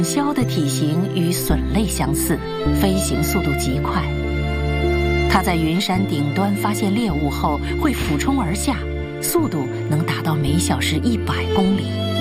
枭的体型与隼类相似，飞行速度极快。它在云山顶端发现猎物后，会俯冲而下，速度能达到每小时100公里。